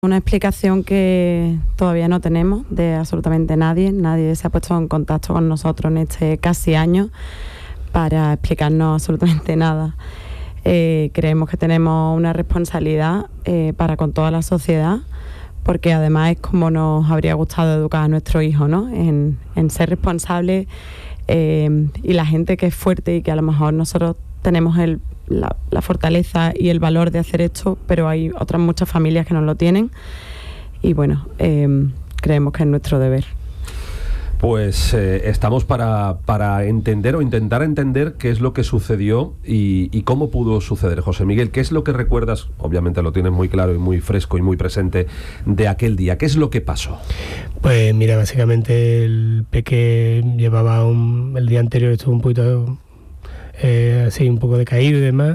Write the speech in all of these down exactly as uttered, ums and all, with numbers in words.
Una explicación que todavía no tenemos de absolutamente nadie. Nadie se ha puesto en contacto con nosotros en este casi año para explicarnos absolutamente nada. Eh, creemos que tenemos una responsabilidad eh, para con toda la sociedad, porque además es como nos habría gustado educar a nuestro hijo, ¿no? En, en ser responsables eh, y la gente que es fuerte y que a lo mejor nosotros tenemos el La, la fortaleza y el valor de hacer esto, pero hay otras muchas familias que no lo tienen y bueno, eh, creemos que es nuestro deber. Pues eh, estamos para, para entender o intentar entender qué es lo que sucedió y, y cómo pudo suceder. José Miguel, ¿qué es lo que recuerdas? Obviamente lo tienes muy claro y muy fresco y muy presente de aquel día. ¿Qué es lo que pasó? Pues mira, básicamente el peque llevaba un, el día anterior estuvo un poquito Eh, así un poco decaído y demás,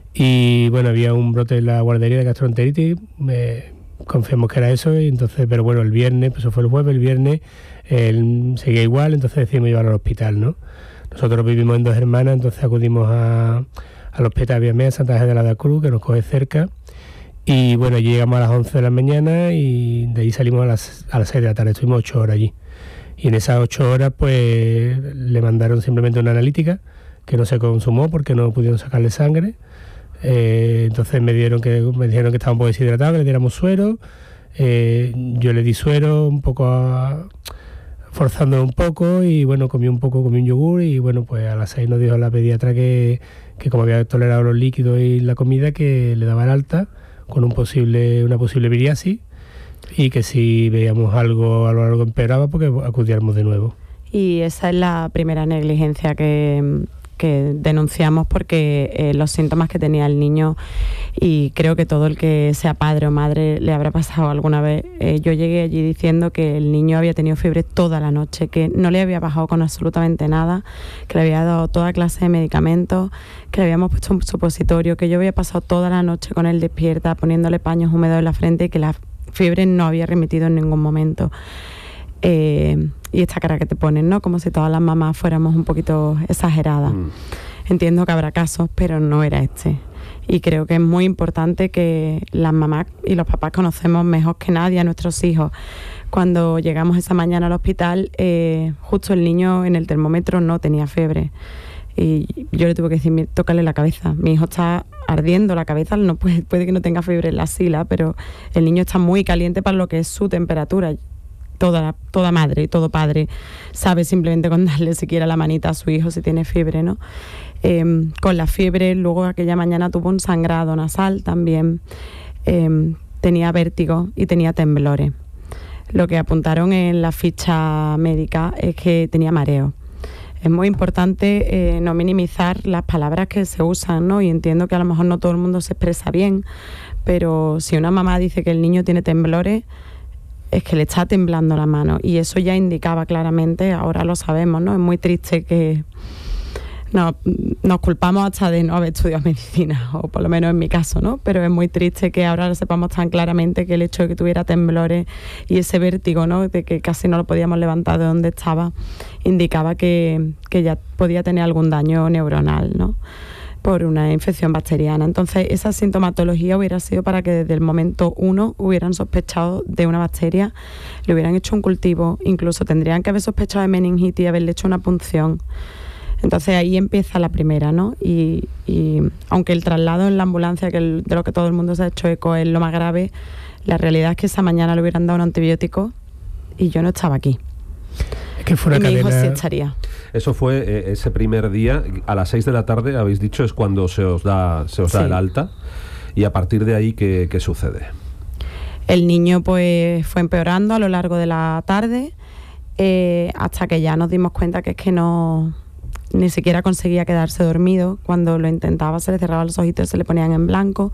y bueno, había un brote en la guardería de gastroenteritis, eh, confiamos que era eso, y entonces, pero bueno, el viernes, pues eso fue el jueves, el viernes él seguía igual, entonces decidimos llevarlo al hospital, ¿no? Nosotros vivimos en Dos Hermanas, entonces acudimos a, al hospital Viamea Santa Ángela de la Cruz, que nos coge cerca, y bueno, allí llegamos a las once de la mañana y de ahí salimos a las, a las seis de la tarde, estuvimos ocho horas allí, y en esas ocho horas pues le mandaron simplemente una analítica que no se consumó porque no pudieron sacarle sangre. Eh, entonces me dieron que me dijeron que estaba un poco deshidratado, que le diéramos suero. Eh, yo le di suero un poco a, forzando un poco, y bueno, comí un poco, comí un yogur, y bueno, pues a las seis nos dijo la pediatra que, que como había tolerado los líquidos y la comida, que le daba el alta con un posible, una posible viriasis, y que si veíamos algo a lo largo que empeoraba, porque acudiéramos de nuevo. Y esa es la primera negligencia que que denunciamos, porque eh, los síntomas que tenía el niño, y creo que todo el que sea padre o madre le habrá pasado alguna vez, eh, yo llegué allí diciendo que el niño había tenido fiebre toda la noche, que no le había bajado con absolutamente nada, que le había dado toda clase de medicamentos, que le habíamos puesto un supositorio, que yo había pasado toda la noche con él despierta poniéndole paños húmedos en la frente, y que la fiebre no había remitido en ningún momento. Eh, y esta cara que te ponen, ¿no? Como si todas las mamás fuéramos un poquito exageradas. Mm. Entiendo que habrá casos, pero no era este. Y creo que es muy importante que las mamás y los papás conocemos mejor que nadie a nuestros hijos. Cuando llegamos esa mañana al hospital, eh, justo el niño en el termómetro no tenía fiebre. Y yo le tuve que decir, tócale la cabeza. Mi hijo está ardiendo la cabeza, no puede, puede que no tenga fiebre en la sila, pero el niño está muy caliente para lo que es su temperatura. Toda, toda madre y todo padre sabe simplemente con darle siquiera la manita a su hijo si tiene fiebre, ¿no? Eh, con la fiebre, luego aquella mañana tuvo un sangrado nasal también, eh, tenía vértigo y tenía temblores. Lo que apuntaron en la ficha médica es que tenía mareo. Es muy importante eh, no minimizar las palabras que se usan, ¿no? Y entiendo que a lo mejor no todo el mundo se expresa bien, pero si una mamá dice que el niño tiene temblores, es que le está temblando la mano, y eso ya indicaba claramente, ahora lo sabemos, ¿no? Es muy triste que no, nos culpamos hasta de no haber estudiado medicina, o por lo menos en mi caso, ¿no? Pero es muy triste que ahora lo sepamos tan claramente, que el hecho de que tuviera temblores y ese vértigo, ¿no? De que casi no lo podíamos levantar de donde estaba, indicaba que, que ya podía tener algún daño neuronal, ¿no? Por una infección bacteriana. Entonces, esa sintomatología hubiera sido para que desde el momento uno hubieran sospechado de una bacteria, le hubieran hecho un cultivo, incluso tendrían que haber sospechado de meningitis y haberle hecho una punción. Entonces ahí empieza la primera, ¿no? Y, y aunque el traslado en la ambulancia, que el, de lo que todo el mundo se ha hecho eco, es lo más grave, la realidad es que esa mañana le hubieran dado un antibiótico y yo no estaba aquí. Es que fue una y mi cadena... hijo sí estaría. Eso fue eh, ese primer día, a las seis de la tarde, habéis dicho, es cuando se os da, se os da sí. el alta, y a partir de ahí, ¿qué, qué sucede? El niño pues fue empeorando a lo largo de la tarde, eh, hasta que ya nos dimos cuenta que es que no, ni siquiera conseguía quedarse dormido. Cuando lo intentaba se le cerraban los ojitos, se le ponían en blanco.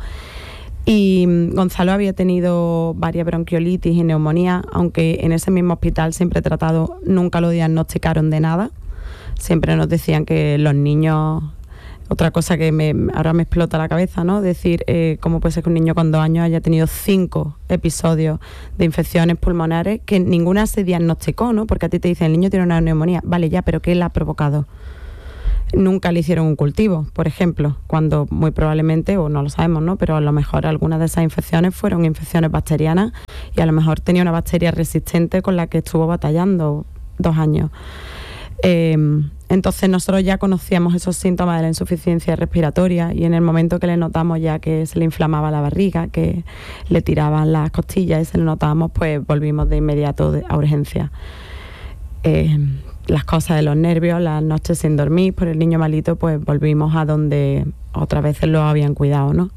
Y Gonzalo había tenido varias bronquiolitis y neumonía, aunque en ese mismo hospital siempre tratado, nunca lo diagnosticaron de nada. Siempre nos decían que los niños, otra cosa que me, ahora me explota la cabeza, ¿no? Decir, eh, ¿cómo puede ser que un niño con dos años haya tenido cinco episodios de infecciones pulmonares que ninguna se diagnosticó, ¿no? Porque a ti te dicen, el niño tiene una neumonía. Vale, ya, pero ¿qué la ha provocado? nunca le hicieron un cultivo, por ejemplo, cuando muy probablemente, o no lo sabemos, ¿no? Pero a lo mejor algunas de esas infecciones fueron infecciones bacterianas y a lo mejor tenía una bacteria resistente con la que estuvo batallando dos años. Eh, entonces nosotros ya conocíamos esos síntomas de la insuficiencia respiratoria y en el momento que le notamos ya que se le inflamaba la barriga, que le tiraban las costillas y se le notábamos, pues volvimos de inmediato de, a urgencia. Eh, las cosas de los nervios, las noches sin dormir por el niño malito, pues volvimos a donde otras veces lo habían cuidado, ¿no?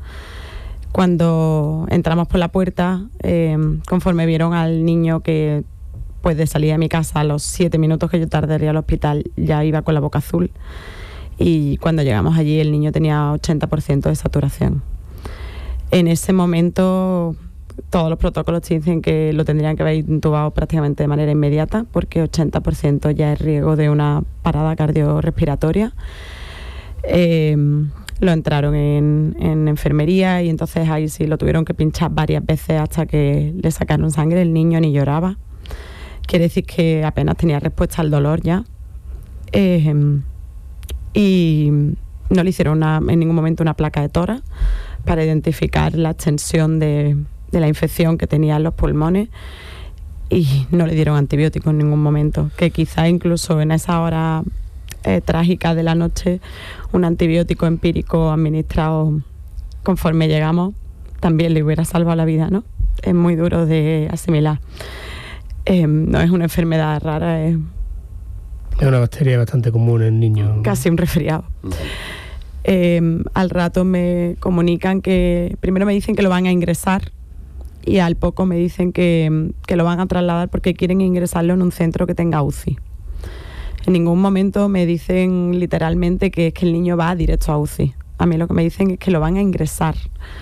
Cuando entramos por la puerta, eh, conforme vieron al niño que pues de salir de mi casa a los siete minutos que yo tardaría al hospital, ya iba con la boca azul, y cuando llegamos allí el niño tenía ochenta por ciento de saturación. En ese momento todos los protocolos te dicen que lo tendrían que haber intubado prácticamente de manera inmediata, porque ochenta por ciento ya es riesgo de una parada cardiorrespiratoria. Eh, lo entraron en, en enfermería y entonces ahí sí lo tuvieron que pinchar varias veces hasta que le sacaron sangre. El niño ni lloraba. Quiere decir que apenas tenía respuesta al dolor ya. Eh, y no le hicieron una, en ningún momento una placa de tórax para identificar la extensión de, de la infección que tenía en los pulmones, y no le dieron antibióticos en ningún momento, que quizá incluso en esa hora eh, trágica de la noche un antibiótico empírico administrado conforme llegamos también le hubiera salvado la vida, ¿no? Es muy duro de asimilar. Eh, no es una enfermedad rara, es... Es una bacteria bastante común en niños. Casi un resfriado. Eh, al rato me comunican que... Primero me dicen que lo van a ingresar y al poco me dicen que, que lo van a trasladar porque quieren ingresarlo en un centro que tenga U C I. En ningún momento me dicen literalmente que es que el niño va directo a U C I. A mí lo que me dicen es que lo van a ingresar.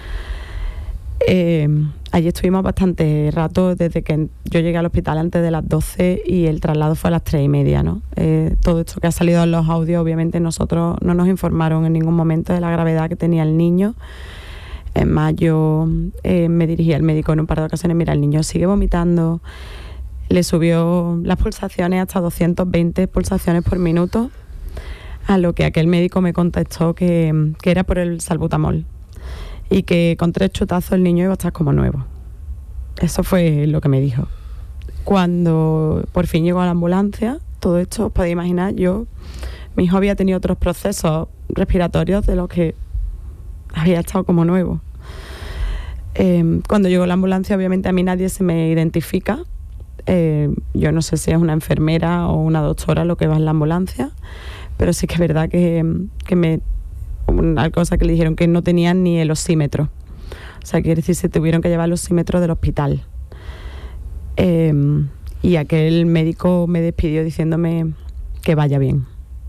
Eh, allí estuvimos bastante rato, desde que yo llegué al hospital antes de las doce y el traslado fue a las tres y media, ¿no? Eh, todo esto que ha salido en los audios, obviamente nosotros no nos informaron en ningún momento de la gravedad que tenía el niño. En mayo eh, me dirigí al médico en un par de ocasiones: mira, el niño sigue vomitando, le subió las pulsaciones hasta doscientas veinte pulsaciones por minuto, a lo que aquel médico me contestó que, que era por el salbutamol y que con tres chutazos el niño iba a estar como nuevo. Eso fue lo que me dijo. Cuando por fin llegó a la ambulancia, todo esto, os podéis imaginar, yo, mi hijo había tenido otros procesos respiratorios de los que había estado como nuevo. Eh, cuando llegó la ambulancia, obviamente a mí nadie se me identifica. Eh, yo no sé si es una enfermera o una doctora lo que va en la ambulancia, pero sí que es verdad que, que me... una cosa que le dijeron que no tenían ni el osímetro. O sea, quiere decir, se tuvieron que llevar el osímetro del hospital. Eh, y aquel médico me despidió diciéndome que vaya bien.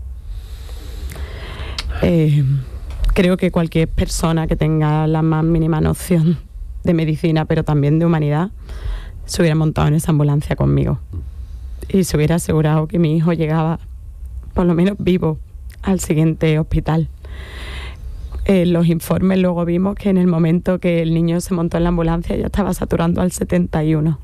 Eh, creo que cualquier persona que tenga la más mínima noción de medicina, pero también de humanidad, se hubiera montado en esa ambulancia conmigo y se hubiera asegurado que mi hijo llegaba por lo menos vivo al siguiente hospital. En los informes luego vimos que en el momento que el niño se montó en la ambulancia ya estaba saturando al setenta y uno.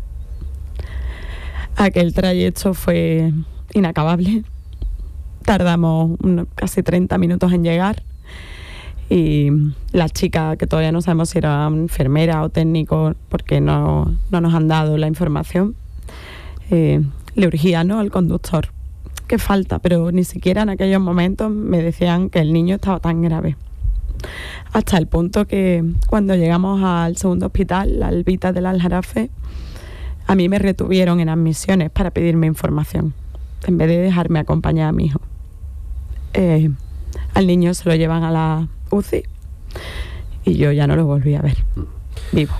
Aquel trayecto fue inacabable. Tardamos unos, casi treinta minutos en llegar, y la chica, que todavía no sabemos si era enfermera o técnico porque no, no nos han dado la información, eh, le urgía, ¿no?, al conductor. ¿Qué falta? Pero ni siquiera en aquellos momentos me decían que el niño estaba tan grave. Hasta el punto que cuando llegamos al segundo hospital, la Albita del Aljarafe, a mí me retuvieron en admisiones para pedirme información, en vez de dejarme acompañar a mi hijo. Eh, al niño se lo llevan a la U C I y yo ya no lo volví a ver vivo.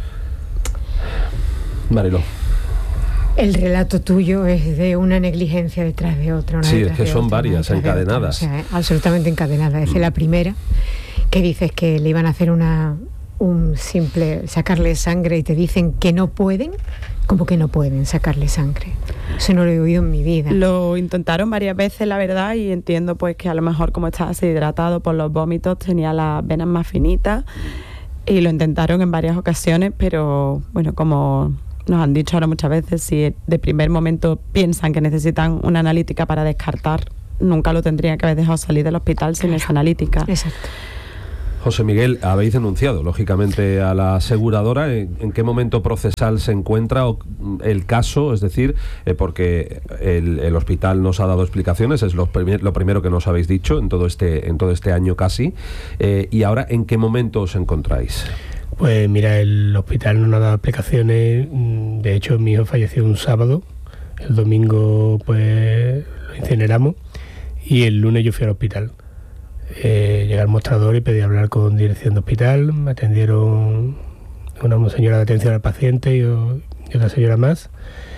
Mariló. El relato tuyo es de una negligencia detrás de otra. Una sí, detrás es que de son otra, varias encadenadas. O sea, absolutamente encadenadas. Es la primera, que dices que le iban a hacer una un simple sacarle sangre y te dicen que no pueden. ¿Cómo que no pueden sacarle sangre? Eso no lo he oído en mi vida. Lo intentaron varias veces, la verdad, y entiendo pues que a lo mejor como estaba deshidratado por los vómitos tenía las venas más finitas, y lo intentaron en varias ocasiones, pero bueno, como nos han dicho ahora muchas veces, si de primer momento piensan que necesitan una analítica para descartar nunca lo tendría que haber dejado salir del hospital sin esa analítica. Exacto. José Miguel, habéis denunciado, lógicamente, a la aseguradora. ¿En, en qué momento procesal se encuentra o, el caso? Es decir, eh, porque el, el hospital nos ha dado explicaciones, es lo, primer, lo primero que nos habéis dicho en todo este, en todo este año casi. Eh, y ahora, ¿en qué momento os encontráis? Pues mira, el hospital no nos ha dado explicaciones. De hecho, mi hijo falleció un sábado. El domingo, pues, lo incineramos. Y el lunes yo fui al hospital. Eh, llegué al mostrador y pedí hablar con dirección de hospital. Me atendieron una señora de atención al paciente y, y otra señora más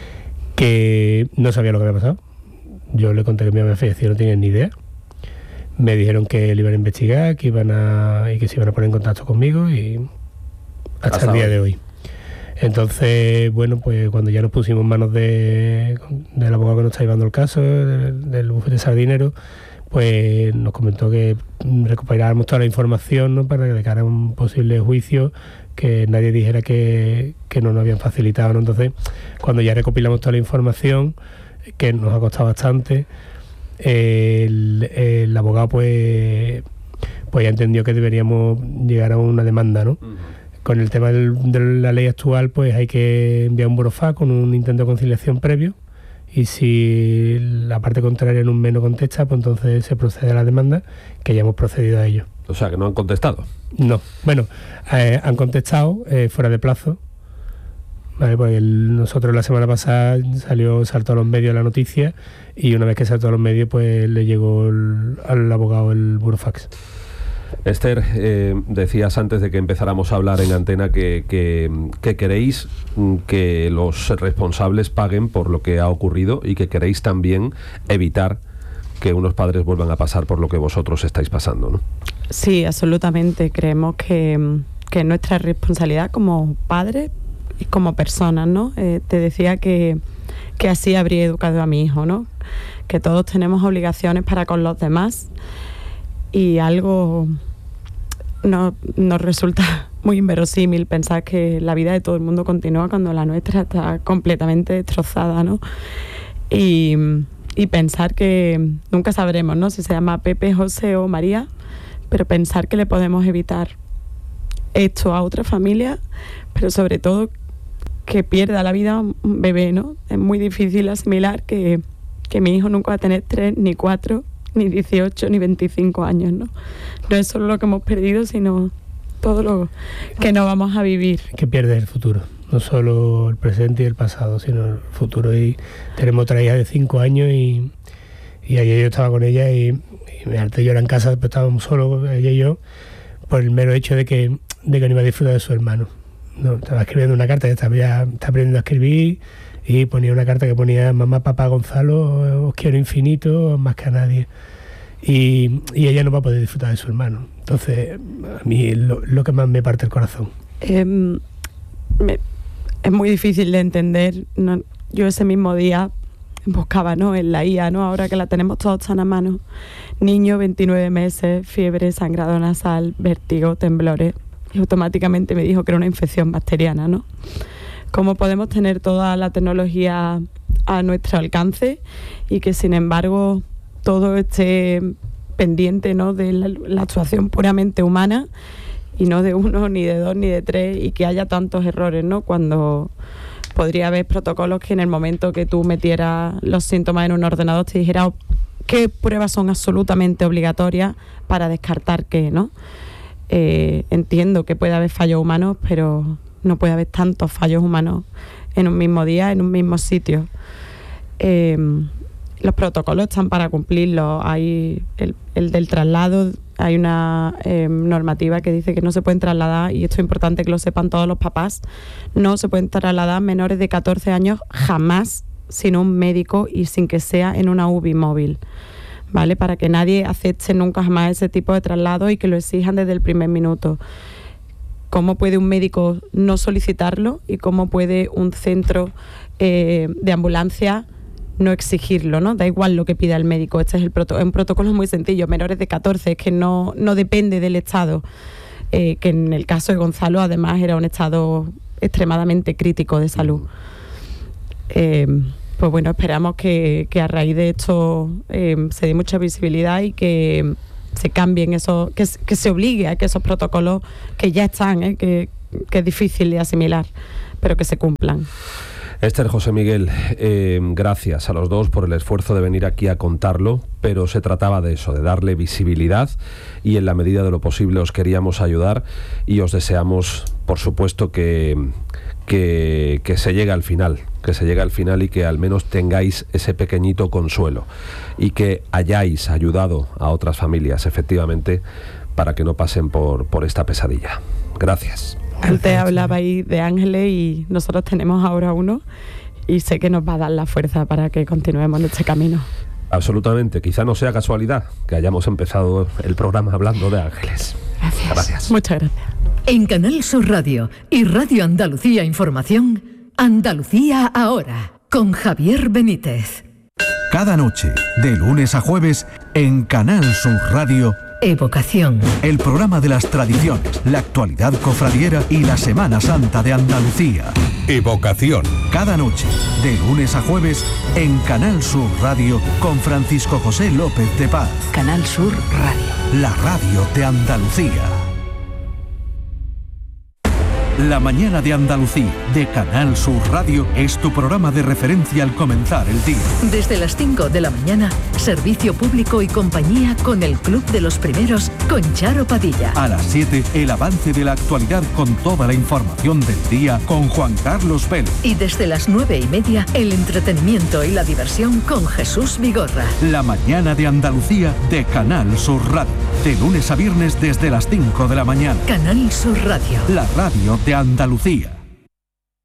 que no sabía lo que había pasado. Yo le conté que mi había fallecido, no tenía ni idea. Me dijeron que le iban a investigar, que iban a y que se iban a poner en contacto conmigo y hasta, hasta el día hoy. de hoy. Entonces, bueno, pues cuando ya nos pusimos en manos de, del abogado que nos está llevando el caso, del, del bufete sardinero, pues nos comentó que recuperáramos toda la información, ¿no?, para que de cara a un posible juicio que nadie dijera que, que no nos habían facilitado, ¿no? Entonces, cuando ya recopilamos toda la información, que nos ha costado bastante, el, el abogado pues, pues ya entendió que deberíamos llegar a una demanda, ¿no? Uh-huh. Con el tema del, de la ley actual, pues hay que enviar un burofax con un intento de conciliación previo. Y si la parte contraria en un mes no contesta, pues entonces se procede a la demanda, que ya hemos procedido a ello. O sea, que no han contestado. No, bueno, eh, han contestado eh, fuera de plazo. Vale, pues el, nosotros la semana pasada salió, saltó a los medios la noticia y una vez que saltó a los medios, pues le llegó el, al abogado el burofax. Esther, eh, decías antes de que empezáramos a hablar en antena que, que, que queréis que los responsables paguen por lo que ha ocurrido y que queréis también evitar que unos padres vuelvan a pasar por lo que vosotros estáis pasando, ¿no? Sí, absolutamente. Creemos que, que es nuestra responsabilidad como padres y como personas, ¿no? Eh, te decía que, que así habría educado a mi hijo, ¿no? Que todos tenemos obligaciones para con los demás. Y algo no, nos resulta muy inverosímil pensar que la vida de todo el mundo continúa cuando la nuestra está completamente destrozada, ¿no? Y, y pensar que nunca sabremos, ¿no?, si se llama Pepe, José o María, pero pensar que le podemos evitar esto a otra familia, pero sobre todo que pierda la vida un bebé, ¿no? Es muy difícil asimilar que, que mi hijo nunca va a tener tres ni cuatro ni dieciocho, ni veinticinco años, ¿no? No es solo lo que hemos perdido, sino todo lo que no vamos a vivir. Que pierde el futuro, no solo el presente y el pasado, sino el futuro. Y tenemos otra hija de cinco años y, y ayer yo estaba con ella y, y me harté llorar en casa, pero estábamos solos, ella y yo, por el mero hecho de que, de que no iba a disfrutar de su hermano. No, estaba escribiendo una carta, estaba ya está aprendiendo a escribir y ponía una carta que ponía: mamá, papá, Gonzalo, os quiero infinito, más que a nadie. Y, y ella no va a poder disfrutar de su hermano. Entonces, a mí es lo, lo que más me parte el corazón. Eh, me, es muy difícil de entender, ¿no? Yo ese mismo día buscaba, ¿no?, en la I A, ¿no?, ahora que la tenemos todos tan a mano. Niño, veintinueve meses, fiebre, sangrado nasal, vértigo, temblores. Y automáticamente me dijo que era una infección bacteriana, ¿no? ¿Cómo podemos tener toda la tecnología a nuestro alcance y que, sin embargo, todo esté pendiente, ¿no?, de la, la actuación puramente humana y no de uno, ni de dos, ni de tres, y que haya tantos errores, ¿no?, cuando podría haber protocolos que en el momento que tú metieras los síntomas en un ordenador te dijera qué pruebas son absolutamente obligatorias para descartar qué, ¿no? Eh, entiendo que puede haber fallos humanos, pero no puede haber tantos fallos humanos en un mismo día, en un mismo sitio. Eh, los protocolos están para cumplirlos. Hay el, el del traslado, hay una eh, normativa que dice que no se pueden trasladar, y esto es importante que lo sepan todos los papás, no se pueden trasladar menores de catorce años jamás sin un médico y sin que sea en una U B I móvil, ¿vale? Para que nadie acepte nunca jamás ese tipo de traslado y que lo exijan desde el primer minuto. ¿Cómo puede un médico no solicitarlo y cómo puede un centro eh, de ambulancia no exigirlo, ¿no? Da igual lo que pida el médico. Este es el proto- un protocolo muy sencillo, menores de catorce, es que no, no depende del estado, eh, que en el caso de Gonzalo además era un estado extremadamente crítico de salud. Eh, pues bueno, esperamos que, que a raíz de esto eh, se dé mucha visibilidad y que se cambien esos, que, que se obligue a que esos protocolos que ya están, eh, que, que es difícil de asimilar, pero que se cumplan. Esther, José Miguel, eh, gracias a los dos por el esfuerzo de venir aquí a contarlo, pero se trataba de eso, de darle visibilidad, y en la medida de lo posible os queríamos ayudar y os deseamos, por supuesto, que, que, que se llegue al final, que se llegue al final y que al menos tengáis ese pequeñito consuelo y que hayáis ayudado a otras familias, efectivamente, para que no pasen por, por esta pesadilla. Gracias. Antes hablabais de ángeles y nosotros tenemos ahora uno y sé que nos va a dar la fuerza para que continuemos en este camino. Absolutamente, quizá no sea casualidad que hayamos empezado el programa hablando de ángeles. Gracias. Gracias. Muchas gracias. En Canal Sur Radio y Radio Andalucía Información, Andalucía Ahora, con Javier Benítez. Cada noche, de lunes a jueves, en Canal Sur Radio, Evocación. El programa de las tradiciones, la actualidad cofradiera y la Semana Santa de Andalucía. Evocación. Cada noche, de lunes a jueves, en Canal Sur Radio, con Francisco José López de Paz. Canal Sur Radio. La radio de Andalucía. La mañana de Andalucía, de Canal Sur Radio, es tu programa de referencia al comenzar el día. Desde las cinco de la mañana, servicio público y compañía con el Club de los Primeros, con Charo Padilla. A las siete, el avance de la actualidad con toda la información del día, con Juan Carlos Vélez. Y desde las nueve y media, el entretenimiento y la diversión con Jesús Vigorra. La mañana de Andalucía, de Canal Sur Radio, de lunes a viernes desde las cinco de la mañana. Canal Sur Radio. La radio de Andalucía.